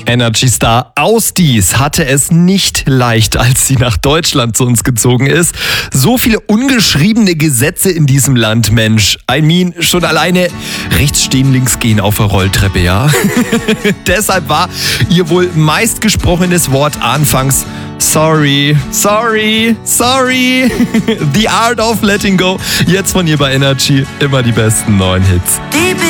Energy Star Ausdies hatte es nicht leicht, als sie nach Deutschland zu uns gezogen ist. So viele ungeschriebene Gesetze in diesem Land, Mensch. I mean, schon alleine rechts stehen, links gehen auf der Rolltreppe, ja? Deshalb war ihr wohl meistgesprochenes Wort anfangs Sorry, sorry, sorry. The Art of Letting Go. Jetzt von ihr bei Energy immer die besten neuen Hits. Die